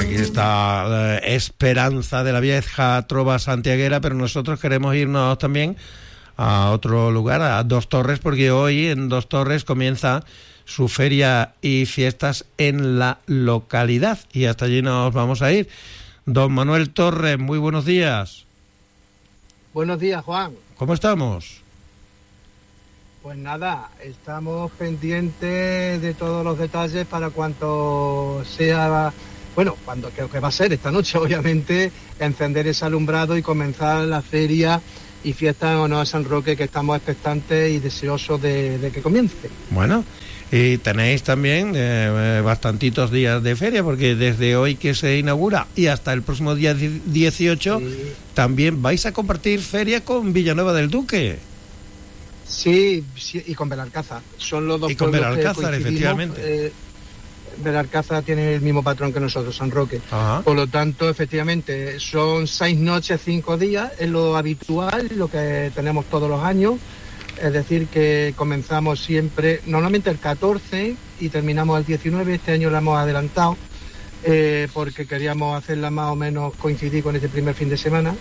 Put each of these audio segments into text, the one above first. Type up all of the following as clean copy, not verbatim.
Aquí está Esperanza de la Vieja Trova Santiaguera, pero nosotros queremos irnos también a otro lugar, a Dos Torres, porque hoy en Dos Torres comienza su feria y fiestas en la localidad, y hasta allí nos vamos a ir. Don Manuel Torres, muy buenos días. Buenos días, Juan. ¿Cómo estamos? Pues nada, estamos pendientes de todos los detalles para cuanto sea, bueno, cuando creo que va a ser esta noche, obviamente, encender ese alumbrado y comenzar la feria y fiesta en honor a San Roque, que estamos expectantes y deseosos de que comience. Bueno, y tenéis también bastantitos días de feria, porque desde hoy que se inaugura y hasta el próximo día 18, sí, también vais a compartir feria con Villanueva del Duque. Sí, y con Belalcázar. Son los dos y con pueblos Belalcázar, efectivamente. Belalcázar tiene el mismo patrón que nosotros, San Roque. Ajá. Por lo tanto, efectivamente, son 6 noches, 5 días, es lo habitual, lo que tenemos todos los años. Es decir, que comenzamos siempre, normalmente el 14 y terminamos el 19. Este año la hemos adelantado porque queríamos hacerla más o menos coincidir con este primer fin de semana.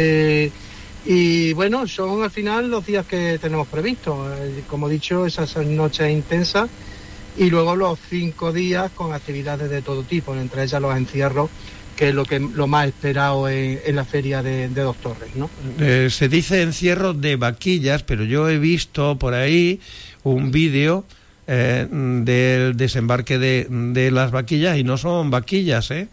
Y bueno, son al final los días que tenemos previstos. Como he dicho, esas noches intensas y luego los 5 días con actividades de todo tipo, entre ellas los encierros, que es lo más esperado en la feria de Dos Torres, ¿no? Se dice encierro de vaquillas, pero yo he visto por ahí un vídeo del desembarque de las vaquillas, y no son vaquillas, ¿eh?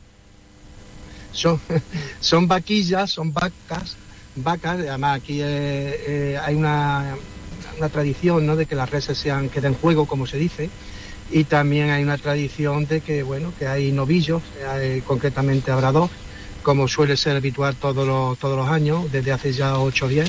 Son vaquillas, son vacas, además aquí hay una tradición, ¿no?, de que las reses queden en juego, como se dice, y también hay una tradición de que, bueno, que hay novillos, concretamente habrá 2, como suele ser habitual todos los años, desde hace ya 8 o 10,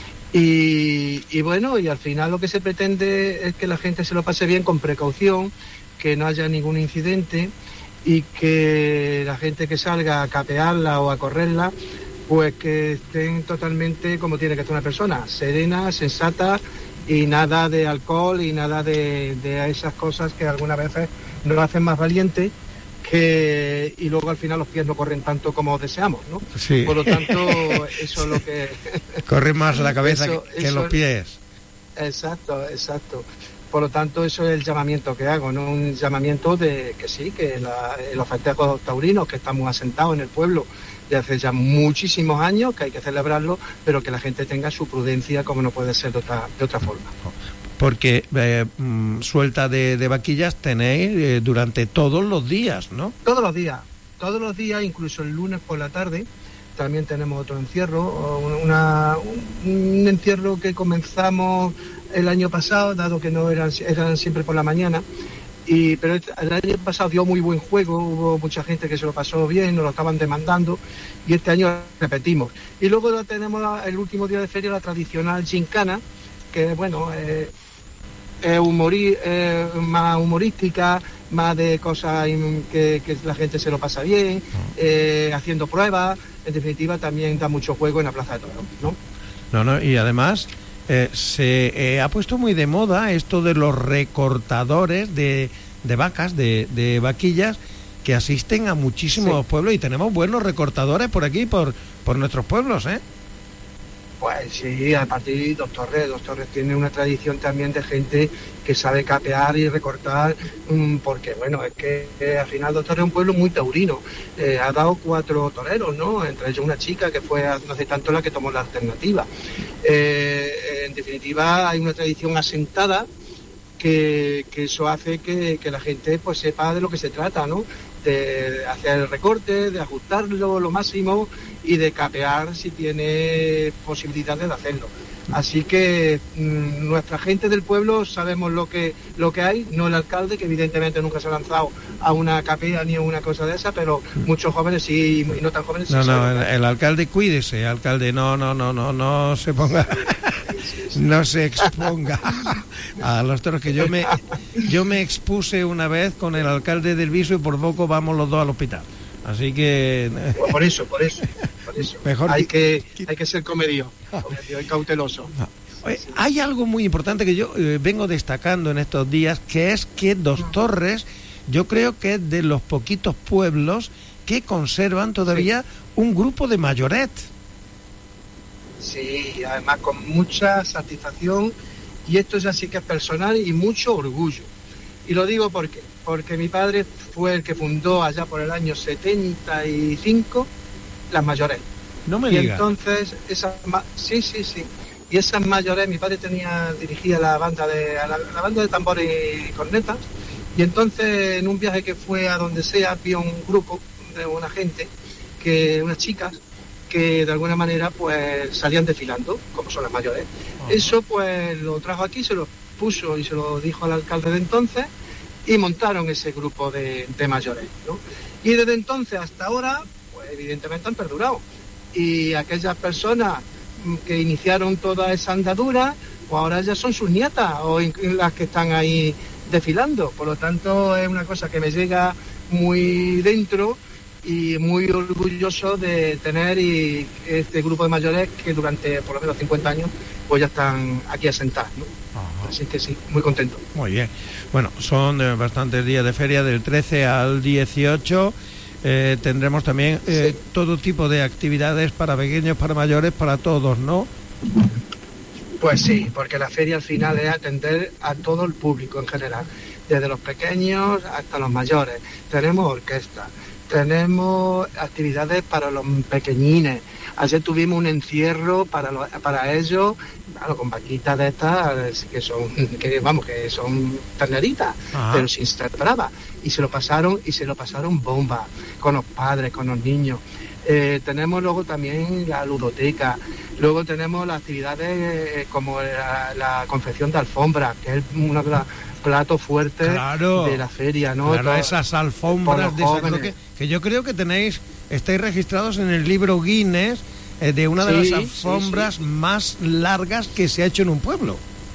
y bueno, y al final lo que se pretende es que la gente se lo pase bien con precaución, que no haya ningún incidente, y que la gente que salga a capearla o a correrla, pues que estén totalmente como tiene que estar una persona, serena, sensata, y nada de alcohol y nada de esas cosas que algunas veces nos hacen más valientes, y luego al final los pies no corren tanto como deseamos, ¿no? Sí. Por lo tanto, eso es lo que... Corre más la cabeza que los pies. Exacto. Por lo tanto, eso es el llamamiento que hago, ¿no? Un llamamiento de que sí, que los festejos taurinos que estamos asentados en el pueblo de hace ya muchísimos años, que hay que celebrarlo, pero que la gente tenga su prudencia, como no puede ser de otra forma. Porque suelta de vaquillas tenéis durante todos los días, ¿no? Todos los días, incluso el lunes por la tarde, también tenemos otro encierro, un encierro que comenzamos el año pasado, dado que no eran siempre por la mañana, pero el año pasado dio muy buen juego, hubo mucha gente que se lo pasó bien, nos lo estaban demandando, y este año repetimos. Y luego tenemos el último día de feria, la tradicional gincana, que bueno, más humorística, más de cosas que la gente se lo pasa bien, haciendo pruebas. En definitiva, también da mucho juego en la Plaza de Toros, ¿no? No, y además se ha puesto muy de moda esto de los recortadores de vacas, de vaquillas, que asisten a muchísimos pueblos, y tenemos buenos recortadores por aquí, por nuestros pueblos, ¿eh? Pues sí, a partir de Dos Torres tiene una tradición también de gente que sabe capear y recortar, porque bueno, es que al final Dos Torres es un pueblo muy taurino, ha dado 4 toreros, ¿no? Entre ellos una chica que fue no hace tanto la que tomó la alternativa. En definitiva, hay una tradición asentada que eso hace que la gente pues sepa de lo que se trata, ¿no? De hacer el recorte, de ajustarlo lo máximo y de capear si tiene posibilidades de hacerlo. Así que nuestra gente del pueblo sabemos lo que hay, no el alcalde, que evidentemente nunca se ha lanzado a una capea ni a una cosa de esa, pero muchos jóvenes sí, y no tan jóvenes sí. El alcalde, cuídese, alcalde, no se ponga... No se exponga a los toros, que yo me expuse una vez con el alcalde del Viso y por poco vamos los dos al hospital. Así que... Por eso. Mejor hay que ser comedio y cauteloso. Hay algo muy importante que yo vengo destacando en estos días, que es que Dos Torres yo creo que es de los poquitos pueblos que conservan todavía un grupo de mayoret. Sí, además con mucha satisfacción, y esto ya sí que es personal y mucho orgullo. Y lo digo porque mi padre fue el que fundó allá por el año 75 las mayoret. No me y digas. Entonces, sí. Y esas mayores, mi padre dirigía la banda de tambores y cornetas, y entonces en un viaje que fue a donde sea, vio un grupo de una gente, unas chicas, que de alguna manera pues salían desfilando, como son las mayores. Uh-huh. Eso pues lo trajo aquí, se lo puso y se lo dijo al alcalde de entonces, y montaron ese grupo de mayores, ¿no? Y desde entonces hasta ahora, pues evidentemente han perdurado. Y aquellas personas que iniciaron toda esa andadura, pues ahora ya son sus nietas o las que están ahí desfilando. Por lo tanto, es una cosa que me llega muy dentro y muy orgulloso de tener este grupo de mayores que durante por lo menos 50 años pues ya están aquí asentados, ¿no? Ajá. Así que sí, muy contento. Muy bien. Bueno, son bastantes días de feria, del 13 al 18. Tendremos también todo tipo de actividades para pequeños, para mayores, para todos, ¿no? Pues sí, porque la feria al final es atender a todo el público en general, desde los pequeños hasta los mayores. Tenemos orquesta, tenemos actividades para los pequeñines. Ayer tuvimos un encierro para ellos, claro, con vaquitas de estas que son terneritas, pero sin ser bravas. Y se lo pasaron bomba con los padres, con los niños. Tenemos luego también la ludoteca, luego tenemos las actividades como la confección de alfombras, que es uno de los platos fuertes de la feria, ¿no? Claro, esas alfombras que yo creo que estáis registrados en el libro Guinness de una de las alfombras más largas que se ha hecho en un pueblo.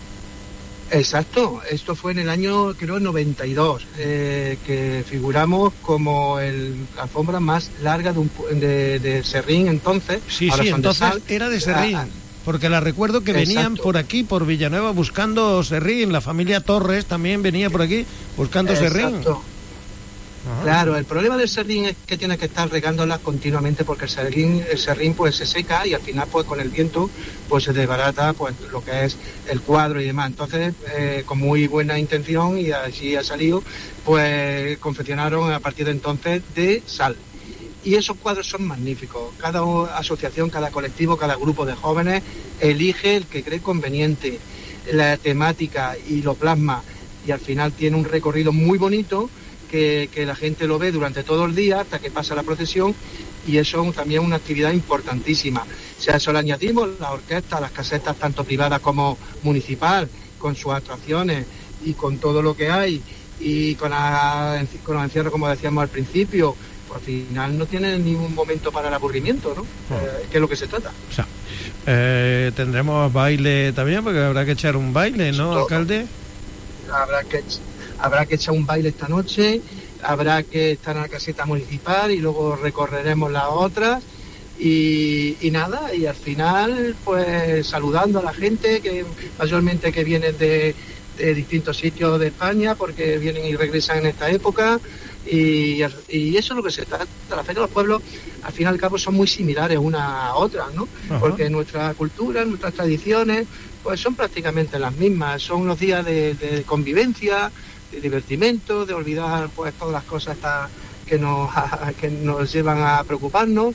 Exacto, esto fue en el año, creo, 92, que figuramos como la alfombra más larga de Serrín entonces. Sí, entonces era de Serrín, porque la recuerdo que venían por aquí, por Villanueva, buscando Serrín. La familia Torres también venía por aquí buscando Serrín. Claro, el problema del serrín es que tiene que estar regándolas continuamente porque el serrín pues se seca y al final pues con el viento pues se desbarata pues lo que es el cuadro y demás. Entonces con muy buena intención y así ha salido, pues confeccionaron a partir de entonces de sal. Y esos cuadros son magníficos. Cada asociación, cada colectivo, cada grupo de jóvenes elige el que cree conveniente, la temática y lo plasma, y al final tiene un recorrido muy bonito que la gente lo ve durante todo el día hasta que pasa la procesión, y eso es también una actividad importantísima. O sea, eso le añadimos la orquesta, las casetas tanto privadas como municipal, con sus actuaciones y con todo lo que hay, y con los encierros, como decíamos al principio, pues al final no tiene ningún momento para el aburrimiento, ¿no? Que es lo que se trata. O sea, tendremos baile también, porque habrá que echar un baile, ¿no, alcalde? Habrá que echar un baile esta noche, habrá que estar en la caseta municipal y luego recorreremos las otras y nada, y al final pues saludando a la gente que mayormente que viene de distintos sitios de España porque vienen y regresan en esta época, y eso es lo que se trata. La Feria de los Pueblos al fin y al cabo son muy similares una a otra, ¿no? Ajá. Porque nuestra cultura, nuestras tradiciones pues son prácticamente las mismas, son unos días de convivencia, de divertimento, de olvidar pues todas las cosas que nos llevan a preocuparnos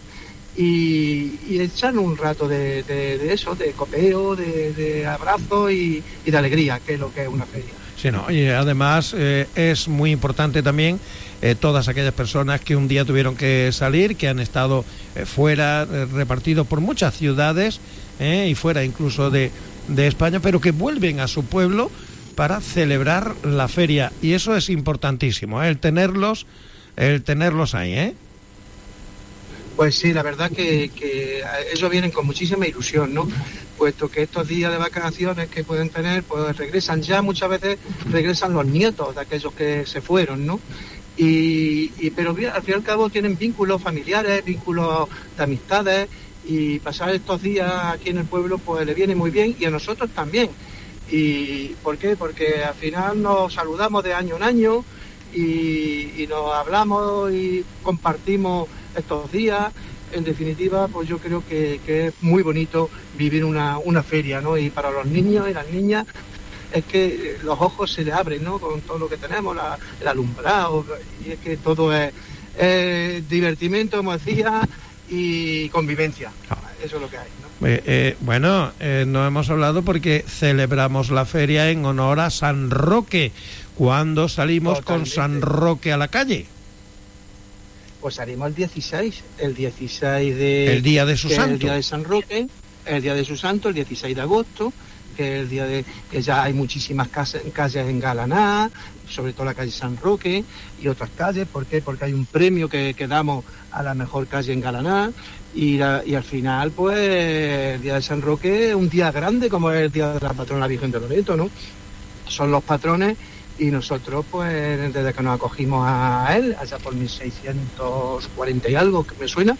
y echar un rato de eso, de copeo, de abrazo y de alegría, que es lo que es una feria. Sí, no, y además es muy importante también todas aquellas personas que un día tuvieron que salir, que han estado fuera, repartidos por muchas ciudades y fuera incluso de España, pero que vuelven a su pueblo para celebrar la feria, y eso es importantísimo, el tenerlos ahí, ¿eh? Pues sí, la verdad que ellos vienen con muchísima ilusión, ¿no? Puesto que estos días de vacaciones que pueden tener, pues regresan ya, muchas veces regresan los nietos de aquellos que se fueron, ¿no? Pero al fin y al cabo tienen vínculos familiares, vínculos de amistades, y pasar estos días aquí en el pueblo pues le viene muy bien, y a nosotros también. ¿Y por qué? Porque al final nos saludamos de año en año y nos hablamos y compartimos estos días. En definitiva, pues yo creo que es muy bonito vivir una feria, ¿no? Y para los niños y las niñas es que los ojos se les abren, ¿no? Con todo lo que tenemos, el alumbrado, y es que todo es divertimento, como decía, y convivencia. Eso es lo que hay, ¿no? Bueno, no hemos hablado porque celebramos la feria en honor a San Roque. ¿Cuándo salimos Totalmente. Con San Roque a la calle? Pues salimos el 16 de... El día de su santo. El día de San Roque, el día de su santo, el 16 de agosto, que es el día de que ya hay muchísimas calles engalaнаdas, sobre todo la calle San Roque y otras calles. ¿Por qué? Porque hay un premio que damos a la mejor calle engalanada y al final, pues, el día de San Roque es un día grande, como es el día de la patrona Virgen de Loreto, ¿no? Son los patrones. Y nosotros, pues, desde que nos acogimos a él, allá por 1640 y algo, que me suena,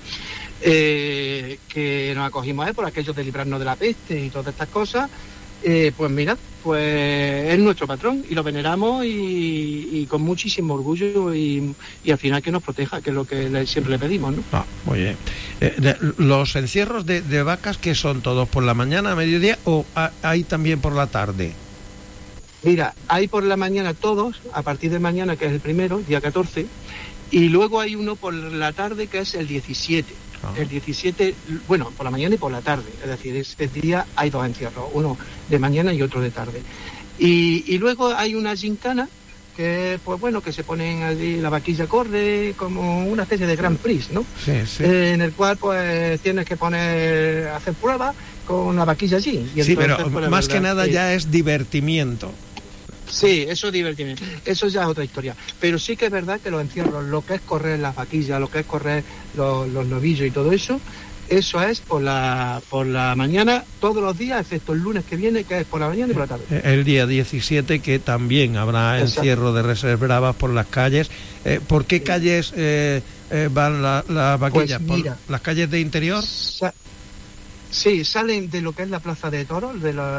que nos acogimos a él por aquello de librarnos de la peste y todas estas cosas, pues mira, pues es nuestro patrón y lo veneramos y con muchísimo orgullo y al final que nos proteja, que es lo que siempre le pedimos, ¿no? Muy bien. ¿Los encierros de vacas que son todos por la mañana, a mediodía, o hay también por la tarde? Mira, hay por la mañana todos, a partir de mañana, que es el primero, día 14, y luego hay uno por la tarde, que es el 17. El 17, bueno, por la mañana y por la tarde, es decir, este día hay dos encierros, uno de mañana y otro de tarde. Y luego hay una gincana, que pues bueno, que se ponen allí, la vaquilla corre, como una especie de Grand Prix, ¿no? Sí, sí. En el cual pues tienes que hacer pruebas con la vaquilla allí. Y sí, entonces, pero pues, más que nada ya es divertimiento. Sí, eso es divertimento, eso ya es otra historia. Pero sí que es verdad que los encierros, lo que es correr las vaquillas, lo que es correr los novillos y todo eso es por la mañana, todos los días, excepto el lunes que viene, que es por la mañana y por la tarde. El día 17, que también habrá encierro de reses bravas por las calles. ¿Por qué calles van las vaquillas? Pues mira, ¿por las calles de interior? Sí, salen de lo que es la Plaza de Toros,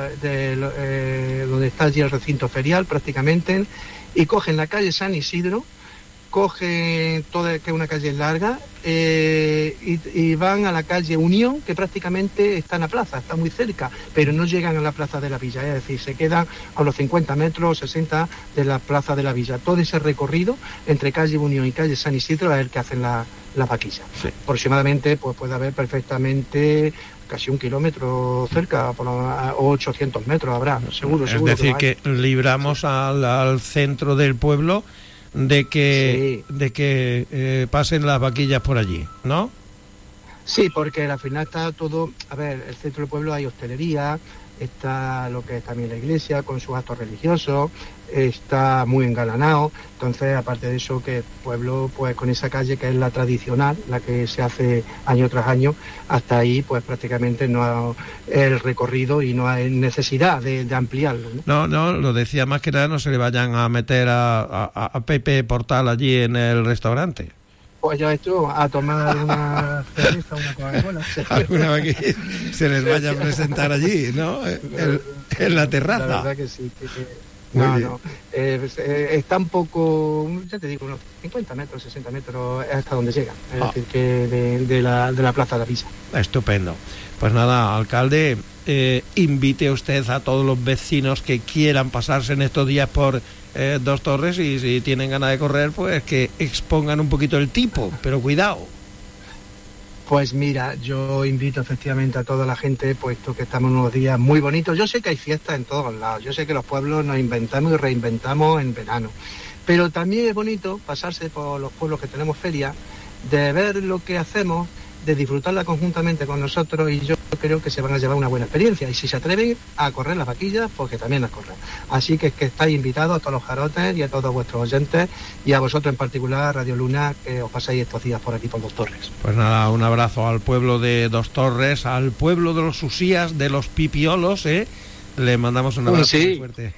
donde está allí el recinto ferial prácticamente, y cogen la calle San Isidro, cogen toda, que es una calle larga, y van a la calle Unión, que prácticamente está en la plaza, está muy cerca, pero no llegan a la plaza de la villa, es decir, se quedan a los 50 metros, 60 de la plaza de la villa. Todo ese recorrido entre calle Unión y calle San Isidro es el que hacen la vaquilla. Sí. Aproximadamente pues puede haber perfectamente casi 1 kilómetro cerca, o 800 metros habrá, seguro. Es decir, que libramos al centro del pueblo de que pasen las vaquillas por allí, ¿no? Sí, porque al final está todo, a ver, el centro del pueblo hay hostelería, está lo que es también la iglesia con sus actos religiosos, está muy engalanado, entonces aparte de eso que el pueblo pues con esa calle que es la tradicional, la que se hace año tras año, hasta ahí pues prácticamente no hay el recorrido y no hay necesidad de ampliarlo, ¿no? No, lo decía más que nada, no se le vayan a meter a Pepe Portal allí en el restaurante. Pues ya hecho a tomar una cerveza, una Coca-Cola. Alguna vez que se les vaya a presentar allí, ¿no? En la terraza. La verdad que sí. No. Está un poco, ya te digo, unos 50 metros, 60 metros hasta donde llega. Es decir, que de la Plaza de la Villa. Estupendo. Pues nada, alcalde, invite usted a todos los vecinos que quieran pasarse en estos días por Dos Torres, y si tienen ganas de correr, pues que expongan un poquito el tipo, pero cuidado. Pues mira, yo invito efectivamente a toda la gente, puesto que estamos en unos días muy bonitos. Yo sé que hay fiestas en todos lados, yo sé que los pueblos nos inventamos y reinventamos en verano, pero también es bonito pasarse por los pueblos que tenemos feria, de ver lo que hacemos, de disfrutarla conjuntamente con nosotros, y yo creo que se van a llevar una buena experiencia, y si se atreven a correr las vaquillas, porque también las corren. Así que estáis invitados a todos los jarotes y a todos vuestros oyentes, y a vosotros en particular, Radio Luna, que os pasáis estos días por aquí por Dos Torres. Pues nada, un abrazo al pueblo de Dos Torres, al pueblo de los Usías, de los Pipiolos, le mandamos un abrazo muy fuerte.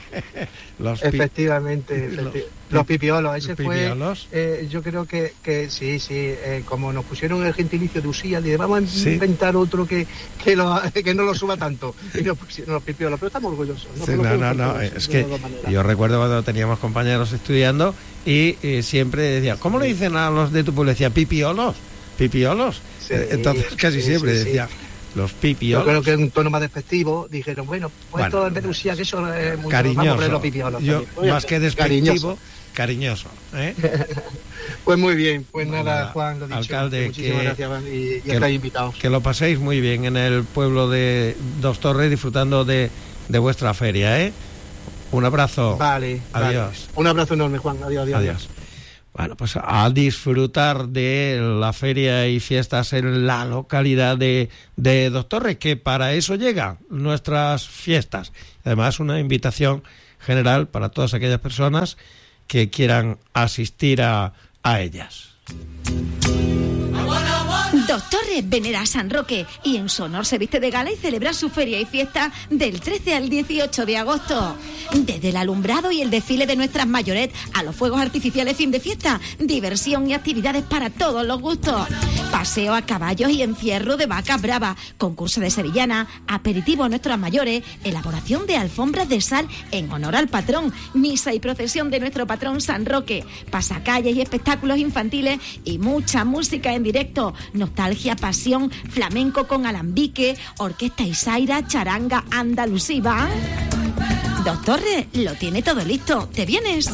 Efectivamente, los pipiolos, ese los pipiolos. Fue, yo creo que sí, como nos pusieron el gentilicio de Usía, le vamos a inventar otro que no lo suba tanto, y nos pusieron los pipiolos, pero estamos orgullosos. No, es que yo recuerdo cuando teníamos compañeros estudiando, y siempre decía, ¿cómo le dicen a los de tu pueblo? Decía, pipiolos. Sí, entonces casi siempre decía, los pipiolos. Yo creo que en un tono más despectivo dijeron, bueno, esto en vez de usar que eso es muy cariñoso. Vamos a poner los pipiolos. Yo, más que despectivo, cariñoso. Pues muy bien, pues nada, Juan, lo dicho. Alcalde, muchísimas gracias y estáis invitados. Que lo paséis muy bien en el pueblo de Dos Torres disfrutando de vuestra feria, Un abrazo. Vale. Adiós. Vale. Un abrazo enorme, Juan. Adiós. Bueno, pues a disfrutar de la feria y fiestas en la localidad de Dos Torres, que para eso llegan nuestras fiestas. Además, una invitación general para todas aquellas personas que quieran asistir a ellas. Dos Torres venera a San Roque y en su honor se viste de gala y celebra su feria y fiesta del 13 al 18 de agosto. Desde el alumbrado y el desfile de nuestras mayoret a los fuegos artificiales fin de fiesta, diversión y actividades para todos los gustos. Paseo a caballos y encierro de vacas bravas, concurso de sevillana, aperitivo a nuestras mayores, elaboración de alfombras de sal en honor al patrón, misa y procesión de nuestro patrón San Roque, pasacalles y espectáculos infantiles y mucha música en directo, nostalgia, pasión, flamenco con alambique, orquesta Isaira, charanga andalusiva. Dos Torres lo tiene todo listo. ¿Te vienes?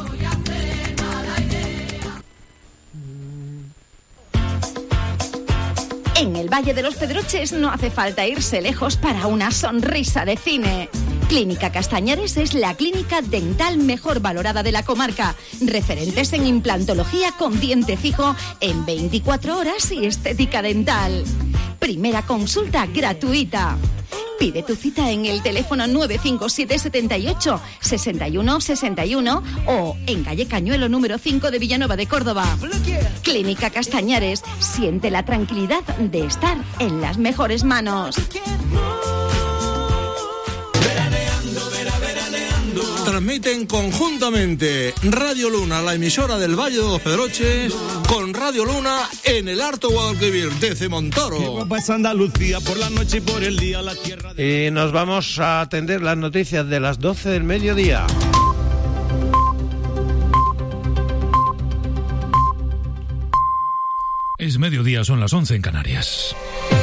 En el Valle de los Pedroches no hace falta irse lejos para una sonrisa de cine. Clínica Castañares es la clínica dental mejor valorada de la comarca. Referentes en implantología con diente fijo en 24 horas y estética dental. Primera consulta gratuita. Pide tu cita en el teléfono 957 78 61 61 o en calle Cañuelo número 5 de Villanueva de Córdoba. Clínica Castañares, siente la tranquilidad de estar en las mejores manos. Transmiten conjuntamente Radio Luna, la emisora del Valle de los Pedroches, con Radio Luna en el Alto Guadalquivir, desde Montoro. Andalucía por la noche y por el día la tierra de... Y nos vamos a atender las noticias de las 12 del mediodía. Es mediodía, son las 11 en Canarias.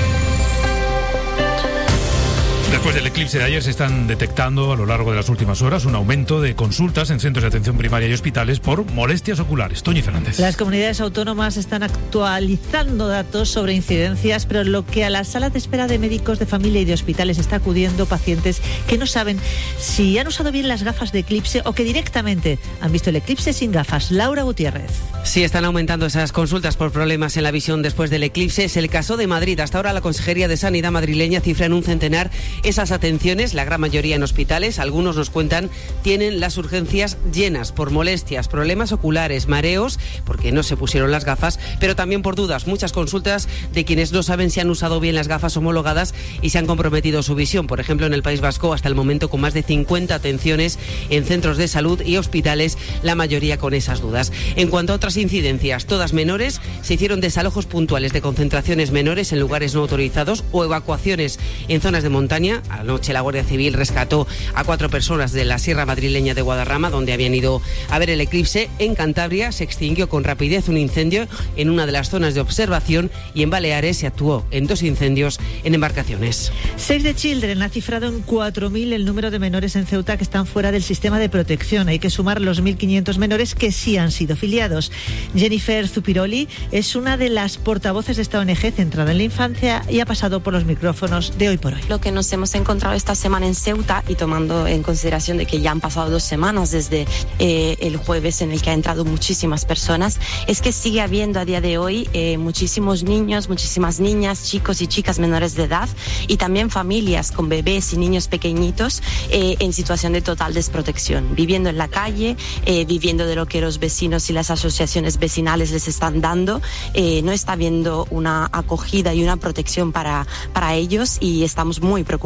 Después del eclipse de ayer se están detectando a lo largo de las últimas horas un aumento de consultas en centros de atención primaria y hospitales por molestias oculares. Toñi Fernández. Las comunidades autónomas están actualizando datos sobre incidencias, pero lo que a la sala de espera de médicos de familia y de hospitales está acudiendo pacientes que no saben si han usado bien las gafas de eclipse o que directamente han visto el eclipse sin gafas. Laura Gutiérrez. Sí, están aumentando esas consultas por problemas en la visión después del eclipse. Es el caso de Madrid. Hasta ahora la Consejería de Sanidad madrileña cifra en un centenar esas atenciones, la gran mayoría en hospitales. Algunos nos cuentan tienen las urgencias llenas por molestias, problemas oculares, mareos, porque no se pusieron las gafas, pero también por dudas. Muchas consultas de quienes no saben si han usado bien las gafas homologadas y se han comprometido su visión. Por ejemplo, en el País Vasco, hasta el momento con más de 50 atenciones en centros de salud y hospitales, la mayoría con esas dudas. En cuanto a otras incidencias, todas menores, se hicieron desalojos puntuales de concentraciones menores en lugares no autorizados o evacuaciones en zonas de montaña. Anoche la Guardia Civil rescató a 4 personas de la Sierra Madrileña de Guadarrama, donde habían ido a ver el eclipse. En Cantabria se extinguió con rapidez un incendio en una de las zonas de observación y en Baleares se actuó en 2 incendios en embarcaciones. Save the Children ha cifrado en 4.000 el número de menores en Ceuta que están fuera del sistema de protección. Hay que sumar los 1.500 menores que sí han sido filiados. Jennifer Zupiroli es una de las portavoces de esta ONG centrada en la infancia y ha pasado por los micrófonos de Hoy por Hoy. Lo que nos hemos encontrado esta semana en Ceuta, y tomando en consideración de que ya han pasado 2 semanas desde el jueves en el que han entrado muchísimas personas, es que sigue habiendo a día de hoy muchísimos niños, muchísimas niñas, chicos y chicas menores de edad y también familias con bebés y niños pequeñitos en situación de total desprotección, viviendo en la calle, viviendo de lo que los vecinos y las asociaciones vecinales les están dando. No está habiendo una acogida y una protección para ellos y estamos muy preocupados.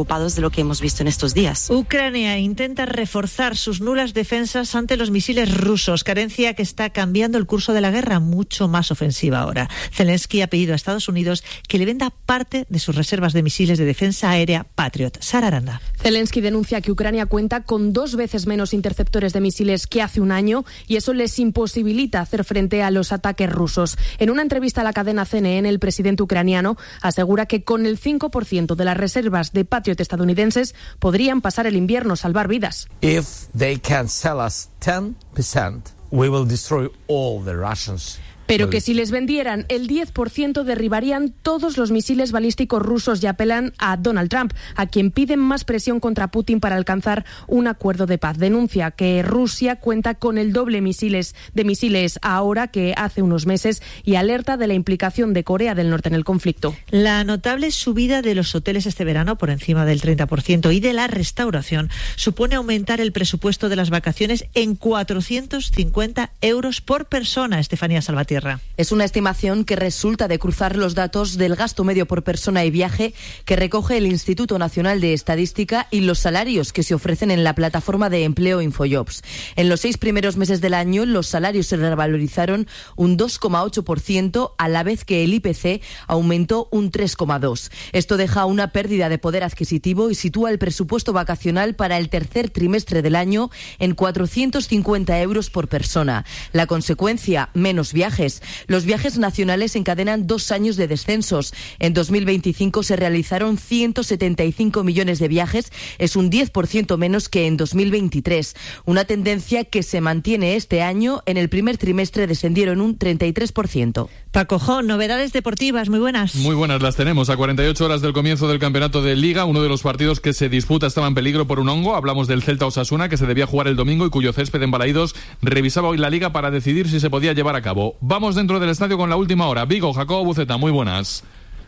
preocupados de lo que hemos visto en estos días. Ucrania intenta reforzar sus nulas defensas ante los misiles rusos, carencia que está cambiando el curso de la guerra, mucho más ofensiva ahora. Zelensky ha pedido a Estados Unidos que le venda parte de sus reservas de misiles de defensa aérea Patriot. Sara Aranda. Zelensky denuncia que Ucrania cuenta con 2 veces menos interceptores de misiles que hace un año y eso les imposibilita hacer frente a los ataques rusos. En una entrevista a la cadena CNN, el presidente ucraniano asegura que con el 5% de las reservas de Patriot estadounidenses podrían pasar el invierno, salvar vidas. If they can sell us 10%, we will destroy all the Russians. Pero que si les vendieran el 10% derribarían todos los misiles balísticos rusos y apelan a Donald Trump, a quien piden más presión contra Putin para alcanzar un acuerdo de paz. Denuncia que Rusia cuenta con el doble de misiles ahora que hace unos meses y alerta de la implicación de Corea del Norte en el conflicto. La notable subida de los hoteles este verano por encima del 30% y de la restauración supone aumentar el presupuesto de las vacaciones en 450 euros por persona. Estefanía Salvatierra. Es una estimación que resulta de cruzar los datos del gasto medio por persona y viaje que recoge el Instituto Nacional de Estadística y los salarios que se ofrecen en la plataforma de empleo InfoJobs. En los 6 primeros meses del año, los salarios se revalorizaron un 2,8%, a la vez que el IPC aumentó un 3,2%. Esto deja una pérdida de poder adquisitivo y sitúa el presupuesto vacacional para el tercer trimestre del año en 450 euros por persona. La consecuencia, menos viajes. Los viajes nacionales encadenan 2 años de descensos. En 2025 se realizaron 175 millones de viajes, es un 10% menos que en 2023. Una tendencia que se mantiene este año. En el primer trimestre descendieron un 33%. Paco Jón, novedades deportivas, muy buenas. Muy buenas las tenemos. A 48 horas del comienzo del campeonato de Liga, uno de los partidos que se disputa estaba en peligro por un hongo. Hablamos del Celta Osasuna, que se debía jugar el domingo y cuyo césped en Balaídos revisaba hoy la Liga para decidir si se podía llevar a cabo. Vamos dentro del estadio con la última hora. Vigo, Jacobo Buceta, muy buenas.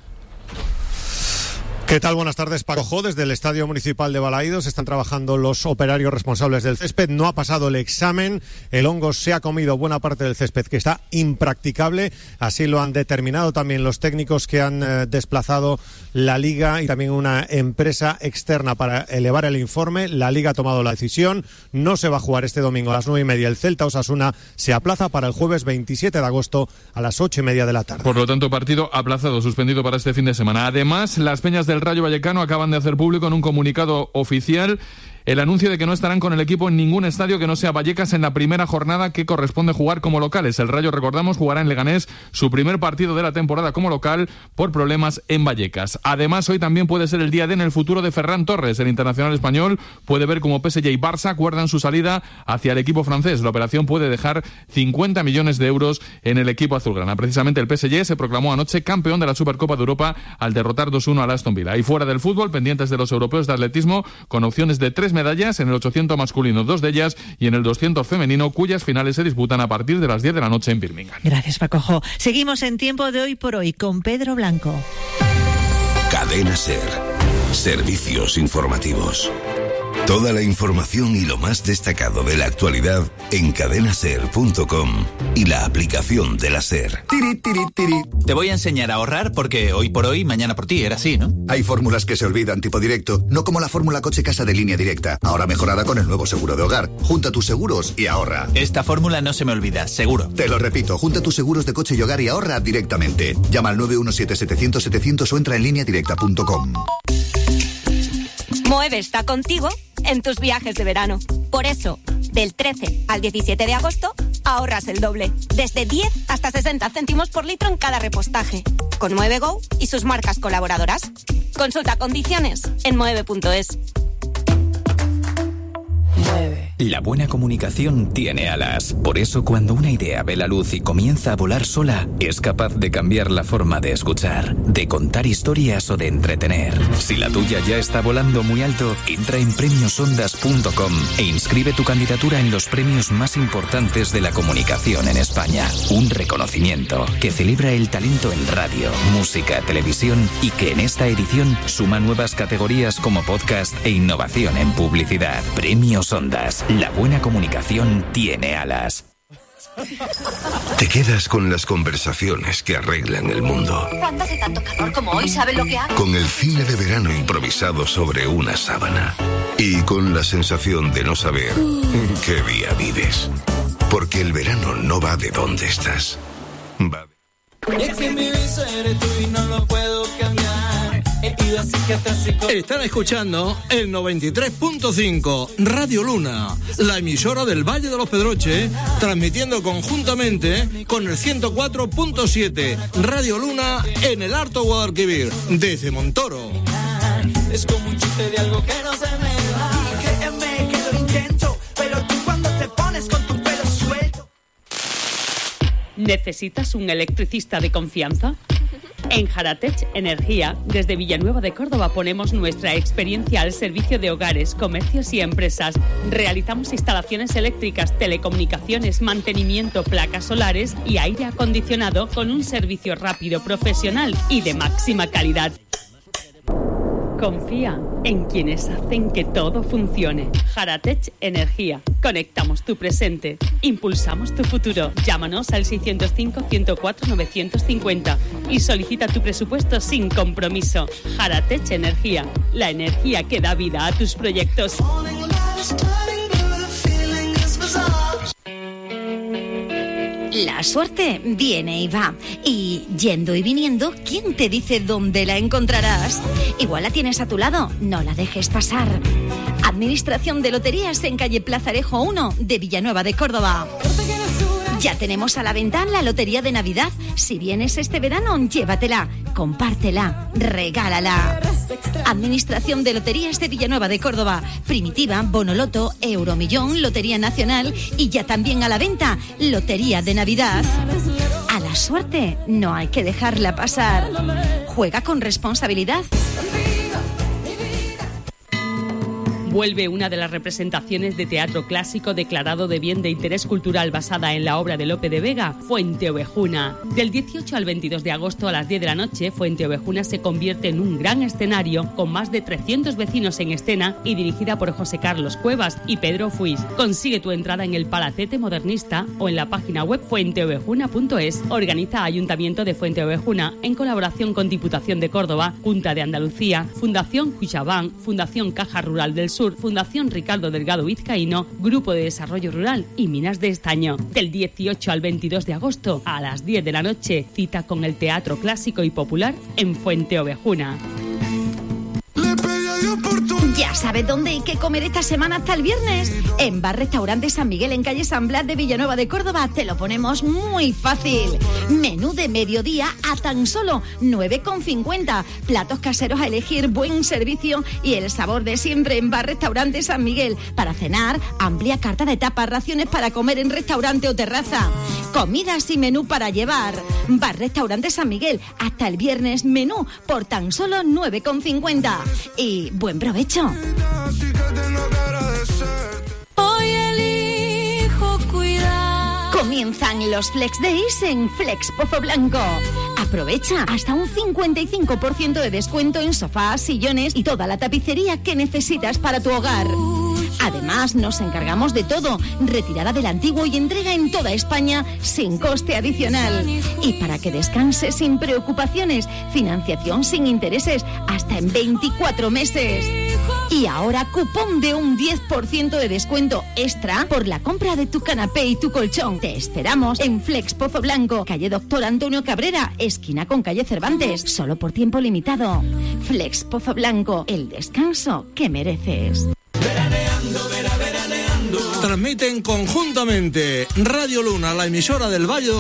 ¿Qué tal? Buenas tardes, Paco Jo. Desde el Estadio Municipal de Balaídos están trabajando los operarios responsables del césped. No ha pasado el examen. El hongo se ha comido buena parte del césped, que está impracticable. Así lo han determinado también los técnicos que han desplazado la Liga y también una empresa externa para elevar el informe. La Liga ha tomado la decisión. No se va a jugar este domingo a las 9:30. El Celta Osasuna se aplaza para el jueves 27 de agosto a las 8:30 de la tarde. Por lo tanto, partido aplazado, suspendido para este fin de semana. Además, las peñas del Rayo Vallecano acaban de hacer público en un comunicado oficial el anuncio de que no estarán con el equipo en ningún estadio que no sea Vallecas en la primera jornada que corresponde jugar como locales. El Rayo, recordamos, jugará en Leganés su primer partido de la temporada como local por problemas en Vallecas. Además, hoy también puede ser el día D en el futuro de Ferran Torres. El internacional español puede ver cómo PSG y Barça acuerdan su salida hacia el equipo francés. La operación puede dejar 50 millones de euros en el equipo azulgrana. Precisamente el PSG se proclamó anoche campeón de la Supercopa de Europa al derrotar 2-1 al Aston Villa. Y fuera del fútbol, pendientes de los europeos de atletismo, con opciones de 3 medallas, en el 800 masculino 2 de ellas y en el 200 femenino, cuyas finales se disputan a partir de las 10 de la noche en Birmingham. Gracias, Paco Jo. Seguimos en Tiempo de Hoy por Hoy con Pedro Blanco. Cadena SER. Servicios informativos. Toda la información y lo más destacado de la actualidad en cadenaser.com y la aplicación de la SER. Tiri, tiri, tiri. Te voy a enseñar a ahorrar porque hoy por hoy, mañana por ti, era así, ¿no? Hay fórmulas que se olvidan, tipo directo, no como la fórmula coche casa de Línea Directa, ahora mejorada con el nuevo seguro de hogar. Junta tus seguros y ahorra. Esta fórmula no se me olvida, seguro. Te lo repito, junta tus seguros de coche y hogar y ahorra directamente. Llama al 917-700-700 o entra en lineadirecta.com. Moeve está contigo en tus viajes de verano. Por eso, del 13 al 17 de agosto, ahorras el doble. Desde 10 hasta 60 céntimos por litro en cada repostaje. Con Mueve.go y sus marcas colaboradoras. Consulta condiciones en mueve.es. La buena comunicación tiene alas. Por eso, cuando una idea ve la luz y comienza a volar sola, es capaz de cambiar la forma de escuchar, de contar historias o de entretener. Si la tuya ya está volando muy alto, entra en premiosondas.com e inscribe tu candidatura en los premios más importantes de la comunicación en España. Un reconocimiento que celebra el talento en radio, música, televisión y que en esta edición suma nuevas categorías como podcast e innovación en publicidad. Premios Ondas. La buena comunicación tiene alas. Te quedas con las conversaciones que arreglan el mundo. Cuando hace tanto calor como hoy, ¿sabes lo que hago? Con el cine de verano improvisado sobre una sábana. Y con la sensación de no saber qué día vives. Porque el verano no va de dónde estás. Va de... Es que mi vicio eres tú y no lo puedo cambiar. Están escuchando el 93.5 Radio Luna, la emisora del Valle de los Pedroches, transmitiendo conjuntamente con el 104.7 Radio Luna en el Alto Guadalquivir, desde Montoro. Es como un chiste de algo que no se me va. Créeme que lo intento, pero tú cuando te pones con tu pelo suelto. ¿Necesitas un electricista de confianza? En Jaratech Energía, desde Villanueva de Córdoba, ponemos nuestra experiencia al servicio de hogares, comercios y empresas. Realizamos instalaciones eléctricas, telecomunicaciones, mantenimiento, placas solares y aire acondicionado con un servicio rápido, profesional y de máxima calidad. Confía en quienes hacen que todo funcione. Jaratech Energía. Conectamos tu presente. Impulsamos tu futuro. Llámanos al 605-104-950 y solicita tu presupuesto sin compromiso. Jaratech Energía. La energía que da vida a tus proyectos. La suerte viene y va. Y yendo y viniendo, ¿quién te dice dónde la encontrarás? Igual la tienes a tu lado, no la dejes pasar. Administración de Loterías en calle Plazarejo 1 de Villanueva de Córdoba. Ya tenemos a la venta la Lotería de Navidad. Si vienes este verano, llévatela, compártela, regálala. Administración de Loterías de Villanueva de Córdoba. Primitiva, Bonoloto, Euromillón, Lotería Nacional y ya también a la venta Lotería de Navidad. A la suerte no hay que dejarla pasar. Juega con responsabilidad. Vuelve una de las representaciones de teatro clásico declarado de bien de interés cultural basada en la obra de Lope de Vega, Fuente Ovejuna. Del 18 al 22 de agosto a las 10 de la noche, Fuente Ovejuna se convierte en un gran escenario con más de 300 vecinos en escena y dirigida por José Carlos Cuevas y Pedro Fuis. Consigue tu entrada en el Palacete Modernista o en la página web fuenteovejuna.es. Organiza Ayuntamiento de Fuente Ovejuna en colaboración con Diputación de Córdoba, Junta de Andalucía, Fundación Cuchabán, Fundación Caja Rural del Sur, Fundación Ricardo Delgado Vizcaíno, Grupo de Desarrollo Rural y Minas de Estaño. Del 18 al 22 de agosto a las 10 de la noche, cita con el Teatro Clásico y Popular en Fuente Ovejuna. ¿Ya sabes dónde hay que comer esta semana hasta el viernes? En Bar Restaurante San Miguel, en calle San Blas de Villanueva de Córdoba. Te lo ponemos muy fácil. Menú de mediodía a tan solo 9,50. Platos caseros a elegir, buen servicio y el sabor de siempre en Bar Restaurante San Miguel. Para cenar, amplia carta de tapas, raciones para comer en restaurante o terraza. Comidas y menú para llevar. Bar Restaurante San Miguel. Hasta el viernes, menú por tan solo 9,50. Y buen provecho. Hoy elijo cuidar. Comienzan los Flex Days en Flex Pozo Blanco. Aprovecha hasta un 55% de descuento en sofás, sillones y toda la tapicería que necesitas para tu hogar. Además, nos encargamos de todo, retirada del antiguo y entrega en toda España sin coste adicional. Y para que descanses sin preocupaciones, financiación sin intereses hasta en 24 meses. Y ahora cupón de un 10% de descuento extra por la compra de tu canapé y tu colchón. Te esperamos en Flex Pozo Blanco, calle Doctor Antonio Cabrera, esquina con calle Cervantes, solo por tiempo limitado. Flex Pozo Blanco, el descanso que mereces. Transmiten conjuntamente Radio Luna, la emisora del Valle